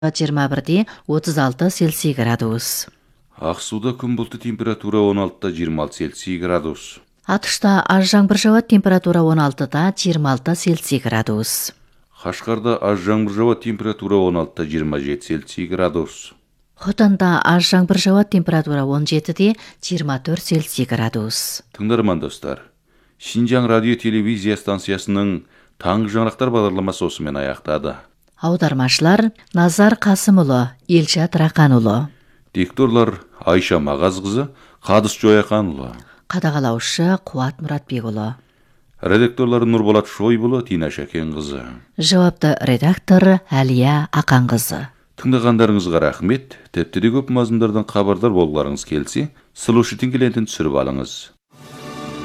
21-36 Цельсий градус. Ақсуда күн бұлтты температура 16-26 Цельсий градус. Атышта аз жаңбыр жауады, температура 16-26 Цельсий градус. Қашқарда аз жаңбыр жауады, температура 16-27 Цельсий градус. Хотанда аз жаңбыр жауады, температура 17-24 Цельсий градус. Тыңдарман достар, Шинжаң радио телевизия станциясының таңғы жаңалықтар бағдарламасы осымен аяқтады. Аудармашылар Назар Қасымұлы, Елшат Рақанұлы. Дикторлар Айша Мағазқызы, Қадыс Жояқанұлы. Қадағалаушы Қуат Мұратбекұлы. Редакторлар Нұрболат Шойбұлы, Тина Шәкенқызы. Жауапты редактор Әлия Ақанқызы. Тыңдағандарыңызға рахмет. Тіпті де көп мазмұндардан хабардар болғыларыңыз келсе, слушатель лентін түсіріп алыңыз.